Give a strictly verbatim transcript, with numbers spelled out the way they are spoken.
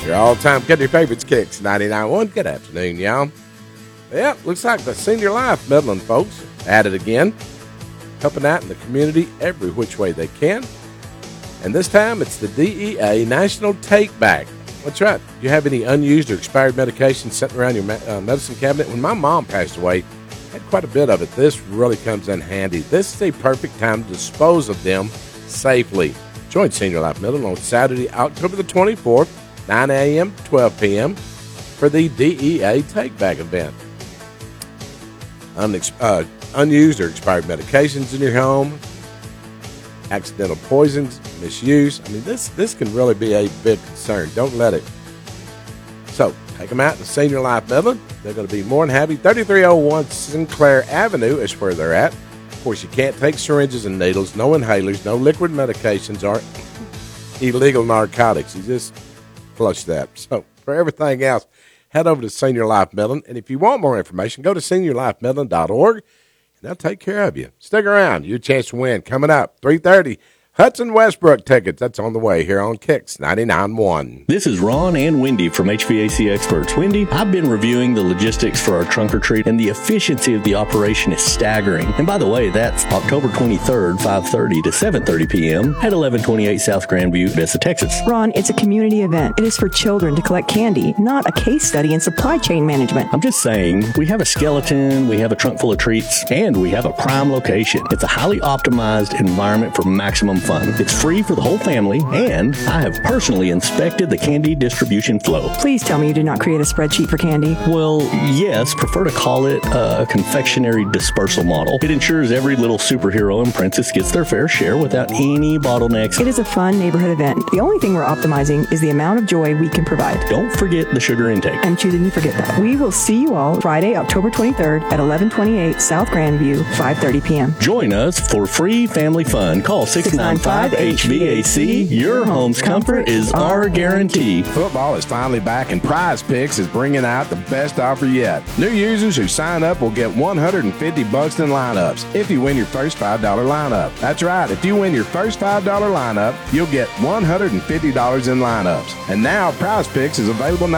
Your all-time country favorites, Kicks ninety-nine point one. Good afternoon, y'all. Yeah, looks like the Senior Life Midland folks at it again, helping out in the community every which way they can. And this time, it's the D E A National Take Back. That's right. If you have any unused or expired medications sitting around your uh, medicine cabinet, when my mom passed away, I had quite a bit of it. This really comes in handy. This is a perfect time to dispose of them safely. Join Senior Life Midland on Saturday, October the twenty-fourth, nine a.m. to twelve p.m. for the D E A Take Back event. Unex- uh, unused or expired medications in your home, accidental poisons, misuse. I mean, this this can really be a big concern. Don't let it. So, take them out to Senior Life Midland. They're going to be more than happy. thirty-three oh one Sinclair Avenue is where they're at. Of course, you can't take syringes and needles, no inhalers, no liquid medications, or illegal narcotics. You just flush that. So, for everything else, head over to Senior Life Midland. And if you want more information, go to senior life midland dot org, and they'll take care of you. Stick around. Your chance to win coming up. three thirty. Hudson Westbrook tickets. That's on the way here on Kicks ninety-nine point one. This is Ron and Wendy from H V A C Experts. Wendy, I've been reviewing the logistics for our trunk or treat, and the efficiency of the operation is staggering. And by the way, that's October twenty-third, five thirty to seven thirty p.m. at eleven twenty-eight South Grandview, Odessa, Texas. Ron, it's a community event. It is for children to collect candy, not a case study in supply chain management. I'm just saying, we have a skeleton, we have a trunk full of treats, and we have a prime location. It's a highly optimized environment for maximum fun. It's free for the whole family, and I have personally inspected the candy distribution flow. Please tell me you did not create a spreadsheet for candy. Well, yes, prefer to call it a confectionery dispersal model. It ensures every little superhero and princess gets their fair share without any bottlenecks. It is a fun neighborhood event. The only thing we're optimizing is the amount of joy we can provide. Don't forget the sugar intake. I'm choosing to forget that. We will see you all Friday, October twenty-third at eleven twenty-eight South Grandview, five thirty p.m. Join us for free family fun. Call six nine five H V A C. Your home's comfort is our guarantee. Football is finally back, and Prize Picks is bringing out the best offer yet. New users who sign up will get one hundred fifty bucks in lineups if you win your first five dollar lineup. That's right. If you win your first five dollar lineup, you'll get one hundred fifty dollars in lineups. And now Prize Picks is available